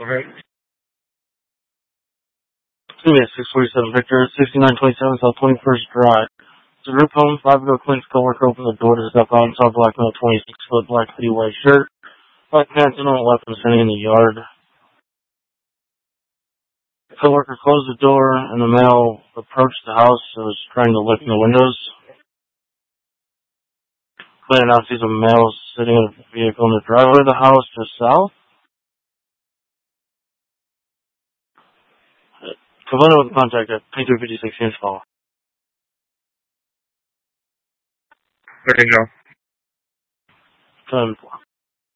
Okay. 647 Victor, 6927 South 21st Drive. It's a group home. 5 ago, Clint's coworker opened the door to step out and saw a black male, 26-foot, black hoodie, white shirt, black pants, and on the left and standing in the yard. The coworker closed the door, and the male approached the house and was trying to look in the windows. Clint now sees a male sitting in a vehicle in the driveway of the house just south. Complain with contact at 2356 Inch Call. There you go.